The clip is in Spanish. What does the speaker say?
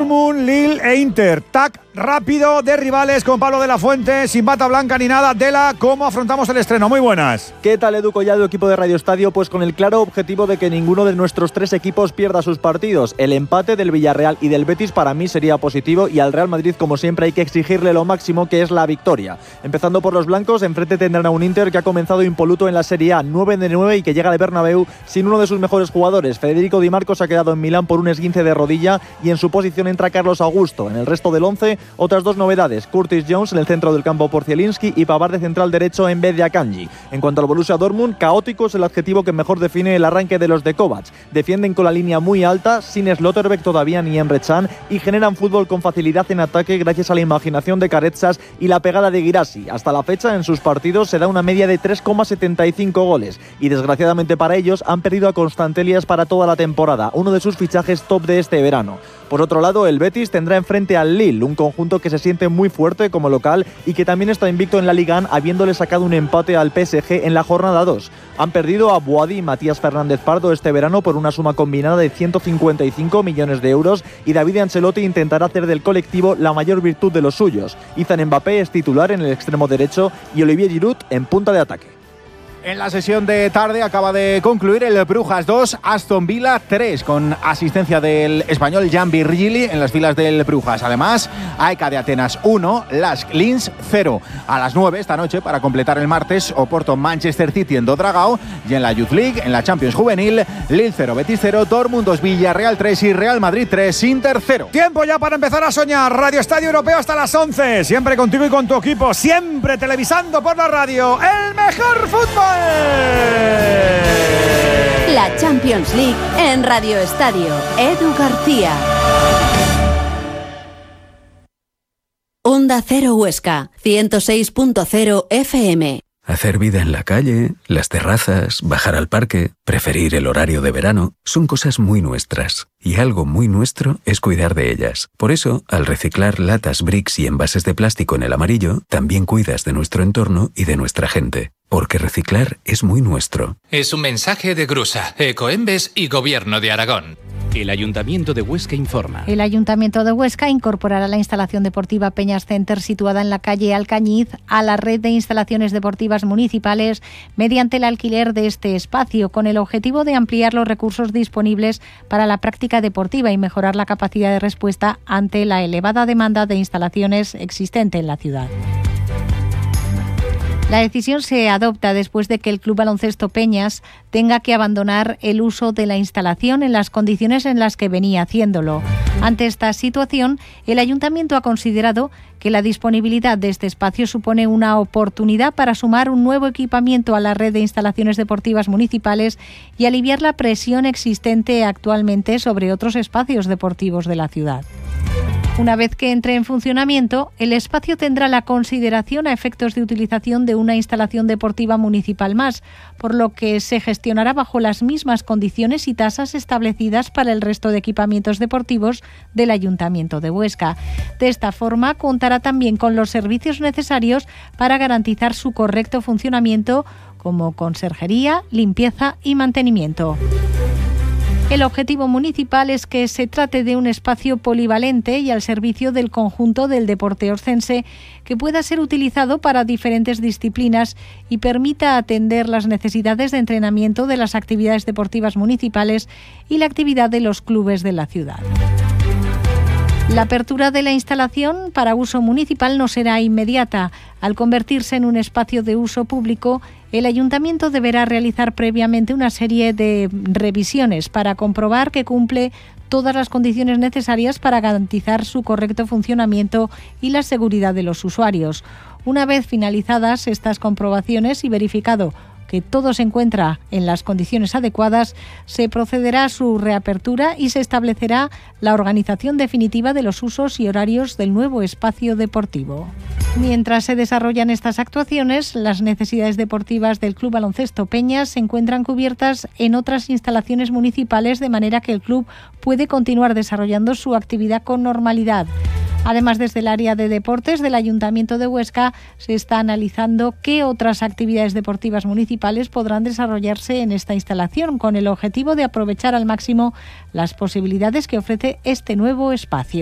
Dortmund, Lille e Inter. Tac rápido de rivales con Pablo de la Fuente, sin bata blanca ni nada. Dela, ¿cómo afrontamos el estreno? Muy buenas. ¿Qué tal, Edu Collado, equipo de Radio Estadio? Pues con el claro objetivo de que ninguno de nuestros tres equipos pierda sus partidos. El empate del Villarreal y del Betis para mí sería positivo, y al Real Madrid, como siempre, hay que exigirle lo máximo, que es la victoria. Empezando por los blancos, enfrente tendrán a un Inter que ha comenzado impoluto en la Serie A, 9 de 9, y que llega al Bernabéu sin uno de sus mejores jugadores. Federico Di Marcos ha quedado en Milán por un esguince de rodilla, y en su posición entra Carlos Augusto. En el resto del 11, otras dos novedades: Curtis Jones en el centro del campo por Zielinski y Pavard de central derecho en vez de Akanji. En cuanto al Borussia Dortmund, caótico es el adjetivo que mejor define el arranque de los de Kovac. Defienden con la línea muy alta, sin Slotterbeck todavía ni Emre Can, y generan fútbol con facilidad en ataque gracias a la imaginación de Carezas y la pegada de Guirassy. Hasta la fecha, en sus partidos se da una media de 3,75 goles, y desgraciadamente para ellos han perdido a Constantelias para toda la temporada, uno de sus fichajes top de este verano. Por otro lado, el Betis tendrá enfrente al Lille, un conjunto que se siente muy fuerte como local y que también está invicto en la Liga 1, habiéndole sacado un empate al PSG en la jornada 2. Han perdido a Boadi y Matías Fernández Pardo este verano por una suma combinada de 155 millones de euros, y David Ancelotti intentará hacer del colectivo la mayor virtud de los suyos. Ethan Mbappé es titular en el extremo derecho y Olivier Giroud en punta de ataque. En la sesión de tarde acaba de concluir el Brujas 2, Aston Villa 3, con asistencia del español Jan Virgili en las filas del Brujas. Además, AEK de Atenas 1, Lask Linz 0. A las 9 esta noche, para completar el martes, Oporto Manchester City en Dodragao, y en la Youth League, en la Champions Juvenil, Lille 0, Betis 0, Dortmund 2, Villarreal 3 y Real Madrid 3, Inter 0. Tiempo ya para empezar a soñar. Radio Estadio Europeo hasta las 11. Siempre contigo y con tu equipo, siempre televisando por la radio el mejor fútbol. La Champions League en Radio Estadio. Edu García. Onda Cero Huesca, 106.0 FM. Hacer vida en la calle, las terrazas, bajar al parque, preferir el horario de verano, son cosas muy nuestras. Y algo muy nuestro es cuidar de ellas. Por eso, al reciclar latas, bricks y envases de plástico en el amarillo, también cuidas de nuestro entorno y de nuestra gente. Porque reciclar es muy nuestro. Es un mensaje de Grusa, Ecoembes y Gobierno de Aragón. El Ayuntamiento de Huesca informa. El Ayuntamiento de Huesca incorporará la instalación deportiva Peñas Center, situada en la calle Alcañiz, a la red de instalaciones deportivas municipales mediante el alquiler de este espacio, con el objetivo de ampliar los recursos disponibles para la práctica deportiva y mejorar la capacidad de respuesta ante la elevada demanda de instalaciones existente en la ciudad. La decisión se adopta después de que el Club Baloncesto Peñas tenga que abandonar el uso de la instalación en las condiciones en las que venía haciéndolo. Ante esta situación, el Ayuntamiento ha considerado que la disponibilidad de este espacio supone una oportunidad para sumar un nuevo equipamiento a la red de instalaciones deportivas municipales y aliviar la presión existente actualmente sobre otros espacios deportivos de la ciudad. Una vez que entre en funcionamiento, el espacio tendrá la consideración a efectos de utilización de una instalación deportiva municipal más, por lo que se gestionará bajo las mismas condiciones y tasas establecidas para el resto de equipamientos deportivos del Ayuntamiento de Huesca. De esta forma, contará también con los servicios necesarios para garantizar su correcto funcionamiento, como conserjería, limpieza y mantenimiento. El objetivo municipal es que se trate de un espacio polivalente y al servicio del conjunto del deporte orcense, que pueda ser utilizado para diferentes disciplinas y permita atender las necesidades de entrenamiento de las actividades deportivas municipales y la actividad de los clubes de la ciudad. La apertura de la instalación para uso municipal no será inmediata. Al convertirse en un espacio de uso público, el Ayuntamiento deberá realizar previamente una serie de revisiones para comprobar que cumple todas las condiciones necesarias para garantizar su correcto funcionamiento y la seguridad de los usuarios. Una vez finalizadas estas comprobaciones y verificado que todo se encuentra en las condiciones adecuadas, se procederá a su reapertura y se establecerá la organización definitiva de los usos y horarios del nuevo espacio deportivo. Mientras se desarrollan estas actuaciones, las necesidades deportivas del Club Baloncesto Peñas se encuentran cubiertas en otras instalaciones municipales, de manera que el club puede continuar desarrollando su actividad con normalidad. Además, desde el área de deportes del Ayuntamiento de Huesca se está analizando qué otras actividades deportivas municipales podrán desarrollarse en esta instalación, con el objetivo de aprovechar al máximo las posibilidades que ofrece este nuevo espacio.